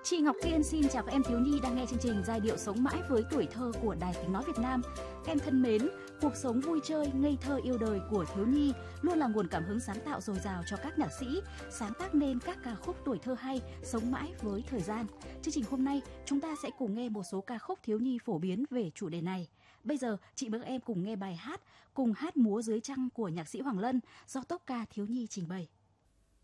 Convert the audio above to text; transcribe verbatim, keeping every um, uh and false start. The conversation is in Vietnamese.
Chị Ngọc Kiên xin chào các em thiếu nhi đang nghe chương trình Giai điệu sống mãi với tuổi thơ của Đài Tiếng nói Việt Nam. Các em thân mến, cuộc sống vui chơi, ngây thơ yêu đời của thiếu nhi luôn là nguồn cảm hứng sáng tạo dồi dào cho các nhạc sĩ sáng tác nên các ca khúc tuổi thơ hay, sống mãi với thời gian. Chương trình hôm nay chúng ta sẽ cùng nghe một số ca khúc thiếu nhi phổ biến về chủ đề này. Bây giờ chị mời các em cùng nghe bài hát Cùng hát múa dưới trăng của nhạc sĩ Hoàng Lân do tốp ca thiếu nhi trình bày.